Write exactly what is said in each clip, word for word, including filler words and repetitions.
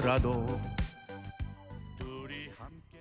하더라도 둘이 함께.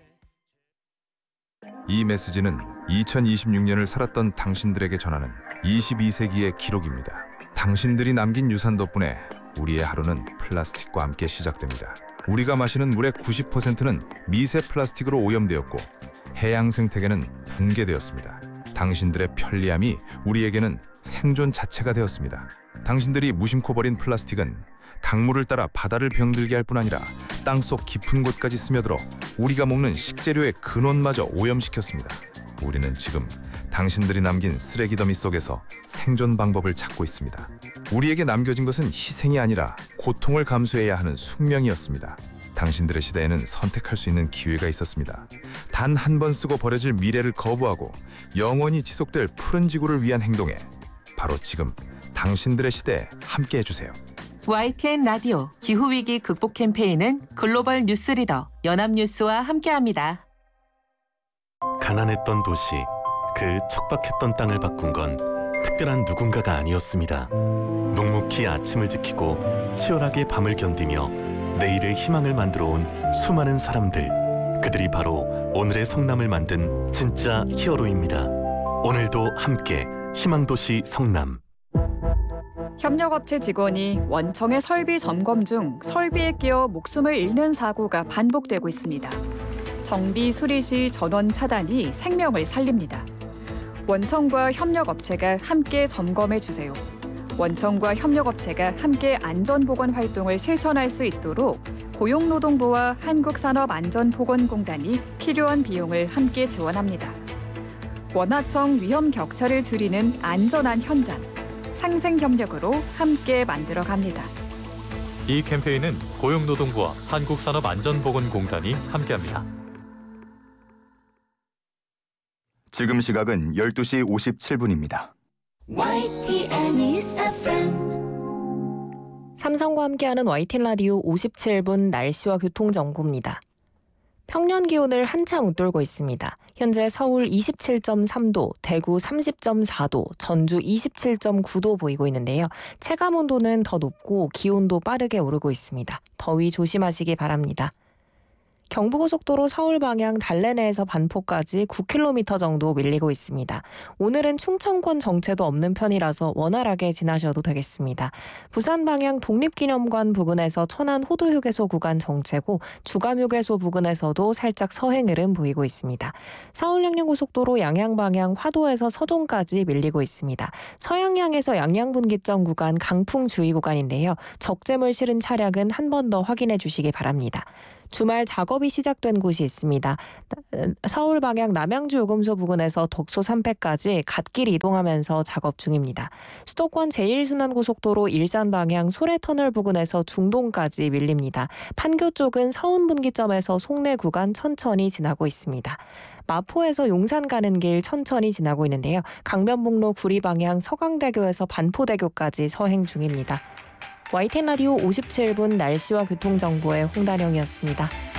이 메시지는 이천이십육 년을 살았던 당신들에게 전하는 이십이 세기의 기록입니다. 당신들이 남긴 유산 덕분에 우리의 하루는 플라스틱과 함께 시작됩니다. 우리가 마시는 물의 구십 퍼센트는 미세 플라스틱으로 오염되었고 해양 생태계는 붕괴되었습니다. 당신들의 편리함이 우리에게는 생존 자체가 되었습니다. 당신들이 무심코 버린 플라스틱은 강물을 따라 바다를 병들게 할 뿐 아니라 땅속 깊은 곳까지 스며들어 우리가 먹는 식재료의 근원마저 오염시켰습니다. 우리는 지금 당신들이 남긴 쓰레기 더미 속에서 생존 방법을 찾고 있습니다. 우리에게 남겨진 것은 희생이 아니라 고통을 감수해야 하는 숙명이었습니다. 당신들의 시대에는 선택할 수 있는 기회가 있었습니다. 단 한 번 쓰고 버려질 미래를 거부하고 영원히 지속될 푸른 지구를 위한 행동에 바로 지금 당신들의 시대에 함께 해주세요. 와이티엔 라디오 기후위기 극복 캠페인은 글로벌 뉴스리더 연합뉴스와 함께합니다. 가난했던 도시, 그 척박했던 땅을 바꾼 건 특별한 누군가가 아니었습니다. 묵묵히 아침을 지키고 치열하게 밤을 견디며 내일의 희망을 만들어 온 수많은 사람들, 그들이 바로 오늘의 성남을 만든 진짜 히어로입니다. 오늘도 함께 희망도시 성남. 협력업체 직원이 원청의 설비 점검 중 설비에 끼어 목숨을 잃는 사고가 반복되고 있습니다. 정비 수리 시 전원 차단이 생명을 살립니다. 원청과 협력업체가 함께 점검해 주세요. 원청과 협력업체가 함께 안전보건 활동을 실천할 수 있도록 고용노동부와 한국산업안전보건공단이 필요한 비용을 함께 지원합니다. 원하청 위험 격차를 줄이는 안전한 현장, 상생협력으로 함께 만들어갑니다. 이 캠페인은 고용노동부와 한국산업안전보건공단이 함께합니다. 지금 시각은 열두 시 오십칠 분입니다. 와이티엔 News 에프엠. 삼성과 함께하는 와이티엔 라디오 오십칠 분 날씨와 교통정보입니다. 평년 기온을 한창 웃돌고 있습니다. 현재 서울 이십칠 점 삼 도, 대구 삼십 점 사 도, 전주 이십칠 점 구 도 보이고 있는데요. 체감온도는 더 높고 기온도 빠르게 오르고 있습니다. 더위 조심하시기 바랍니다. 경부고속도로 서울 방향 달래내에서 반포까지 구 킬로미터 정도 밀리고 있습니다. 오늘은 충청권 정체도 없는 편이라서 원활하게 지나셔도 되겠습니다. 부산 방향 독립기념관 부근에서 천안 호두휴게소 구간 정체고 주감휴게소 부근에서도 살짝 서행 흐름 보이고 있습니다. 서울 양양고속도로 양양 방향 화도에서 서동까지 밀리고 있습니다. 서양향에서 양양분기점 구간 강풍주의 구간인데요. 적재물 실은 차량은 한 번 더 확인해 주시기 바랍니다. 주말 작업이 시작된 곳이 있습니다. 서울 방향 남양주 요금소 부근에서 덕소 삼 패까지 갓길 이동하면서 작업 중입니다. 수도권 제일 순환고속도로 일산 방향 소래터널 부근에서 중동까지 밀립니다. 판교 쪽은 서운 분기점에서 송내 구간 천천히 지나고 있습니다. 마포에서 용산 가는 길 천천히 지나고 있는데요. 강변북로 구리 방향 서강대교에서 반포대교까지 서행 중입니다. 와이티엔 라디오 오십칠 분 날씨와 교통정보의 홍단영이었습니다.